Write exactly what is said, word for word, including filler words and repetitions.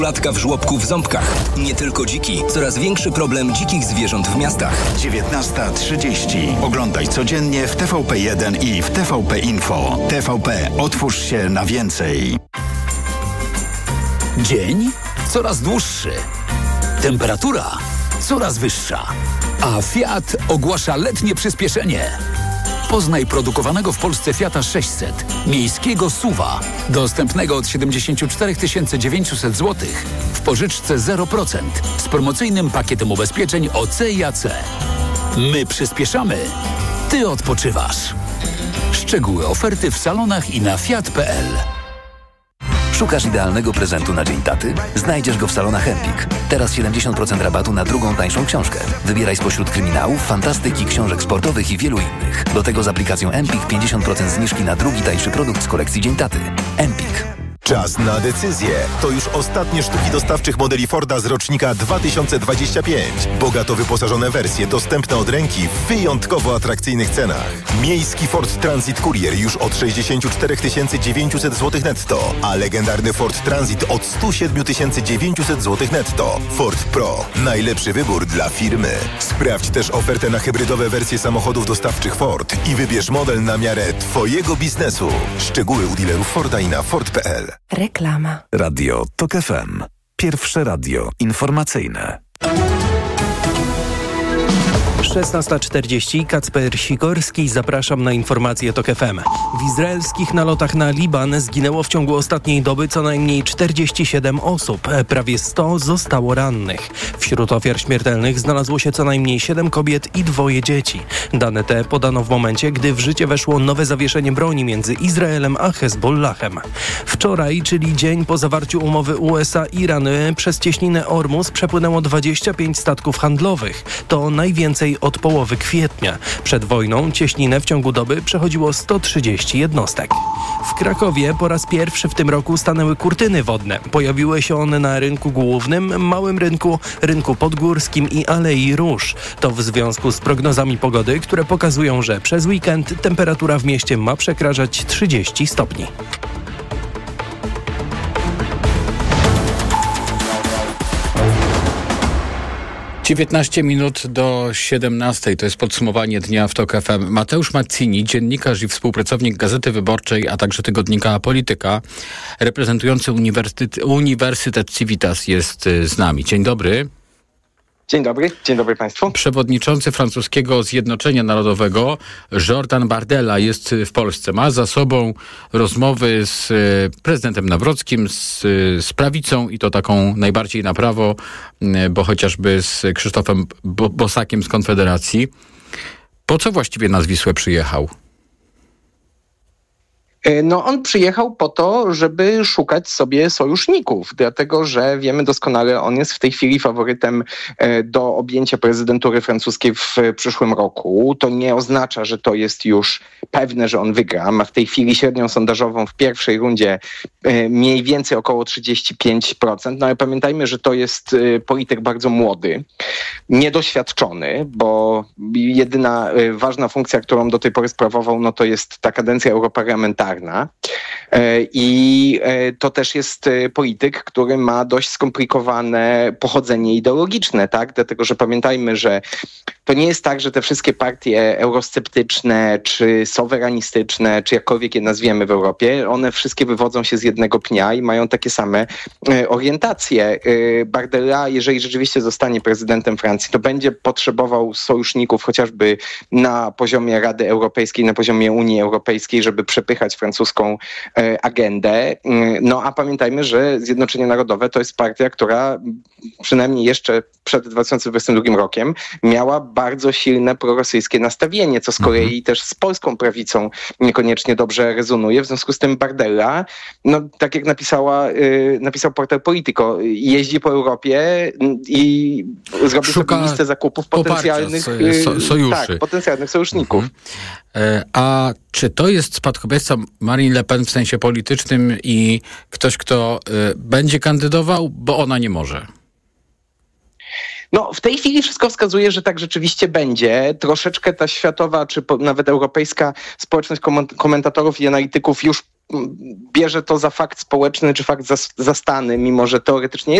Latka w żłobku w Ząbkach. Nie tylko dziki. Coraz większy problem dzikich zwierząt w miastach. dziewiętnasta trzydzieści. Oglądaj codziennie w T V P jeden i w T V P Info. T V P. Otwórz się na więcej. Dzień coraz dłuższy. Temperatura coraz wyższa. A Fiat ogłasza letnie przyspieszenie. Poznaj produkowanego w Polsce Fiata sześćset, miejskiego SUV-a, dostępnego od siedemdziesiąt cztery tysiące dziewięćset złotych w pożyczce zero procent z promocyjnym pakietem ubezpieczeń O C i A C. My przyspieszamy, ty odpoczywasz. Szczegóły oferty w salonach i na fiat kropka p l. Szukasz idealnego prezentu na Dzień Taty? Znajdziesz go w salonach Empik. Teraz siedemdziesiąt procent rabatu na drugą tańszą książkę. Wybieraj spośród kryminałów, fantastyki, książek sportowych i wielu innych. Do tego z aplikacją Empik pięćdziesiąt procent zniżki na drugi tańszy produkt z kolekcji Dzień Taty. Empik. Czas na decyzję. To już ostatnie sztuki dostawczych modeli Forda z rocznika dwa tysiące dwudziestego piątego. Bogato wyposażone wersje dostępne od ręki w wyjątkowo atrakcyjnych cenach. Miejski Ford Transit Courier już od sześćdziesiąt cztery tysiące dziewięćset złotych netto, a legendarny Ford Transit od sto siedem tysięcy dziewięćset złotych netto. Ford Pro. Najlepszy wybór dla firmy. Sprawdź też ofertę na hybrydowe wersje samochodów dostawczych Ford i wybierz model na miarę Twojego biznesu. Szczegóły u dealerów Forda i na Ford kropka p l. Reklama. Radio Tok F M. Pierwsze radio informacyjne. szesnasta czterdzieści. Kacper Sikorski. Zapraszam na informacje Tok F M. W izraelskich nalotach na Liban zginęło w ciągu ostatniej doby co najmniej czterdzieści siedem osób. Prawie sto zostało rannych. Wśród ofiar śmiertelnych znalazło się co najmniej siedem kobiet i dwoje dzieci. Dane te podano w momencie, gdy w życie weszło nowe zawieszenie broni między Izraelem a Hezbollahem. Wczoraj, czyli dzień po zawarciu umowy U S A-Iran, przez cieśninę Ormus przepłynęło dwadzieścia pięć statków handlowych. To najwięcej od połowy kwietnia. Przed wojną cieśninę w ciągu doby przechodziło sto trzydzieści jednostek. W Krakowie po raz pierwszy w tym roku stanęły kurtyny wodne. Pojawiły się one na rynku głównym, małym rynku, rynku podgórskim i Alei Róż. To w związku z prognozami pogody, które pokazują, że przez weekend temperatura w mieście ma przekraczać trzydzieści stopni. dziewiętnaście minut do siedemnastej. To jest podsumowanie dnia w Tok F M. Mateusz Mazzini, dziennikarz i współpracownik Gazety Wyborczej, a także tygodnika Polityka, reprezentujący Uniwersytet, Uniwersytet Civitas, jest z nami. Dzień dobry. Dzień dobry, dzień dobry Państwu. Przewodniczący francuskiego Zjednoczenia Narodowego Jordan Bardella jest w Polsce. Ma za sobą rozmowy z prezydentem Nawrockim, z, z prawicą i to taką najbardziej na prawo, bo chociażby z Krzysztofem Bosakiem z Konfederacji. Po co właściwie na Wisłę przyjechał? No on przyjechał po to, żeby szukać sobie sojuszników, dlatego że wiemy doskonale, on jest w tej chwili faworytem do objęcia prezydentury francuskiej w przyszłym roku. To nie oznacza, że to jest już pewne, że on wygra. Ma w tej chwili średnią sondażową w pierwszej rundzie mniej więcej około trzydzieści pięć procent. No ale pamiętajmy, że to jest polityk bardzo młody, niedoświadczony, bo jedyna ważna funkcja, którą do tej pory sprawował, no to jest ta kadencja europarlamentarna. I to też jest polityk, który ma dość skomplikowane pochodzenie ideologiczne, tak? Dlatego, że pamiętajmy, że to nie jest tak, że te wszystkie partie eurosceptyczne, czy soweranistyczne, czy jakkolwiek je nazwiemy w Europie, one wszystkie wywodzą się z jednego pnia i mają takie same orientacje. Bardella, jeżeli rzeczywiście zostanie prezydentem Francji, to będzie potrzebował sojuszników chociażby na poziomie Rady Europejskiej, na poziomie Unii Europejskiej, żeby przepychać francuską agendę. No a pamiętajmy, że Zjednoczenie Narodowe to jest partia, która przynajmniej jeszcze przed dwa tysiące dwudziestym drugim rokiem miała bardzo silne prorosyjskie nastawienie, co z kolei mhm. też z polską prawicą niekoniecznie dobrze rezonuje. W związku z tym Bardella, no tak jak napisała, y, napisał portal Politico, jeździ po Europie i zrobi Szuka sobie listę zakupów potencjalnych, poparcia, so, sojuszy. Tak, potencjalnych sojuszników. Mhm. A czy to jest spadkobierca Marine Le Pen w sensie politycznym i ktoś, kto y, będzie kandydował, bo ona nie może? No, w tej chwili wszystko wskazuje, że tak rzeczywiście będzie. Troszeczkę ta światowa, czy po, nawet europejska społeczność komentatorów i analityków już bierze to za fakt społeczny czy fakt zastany, mimo że teoretycznie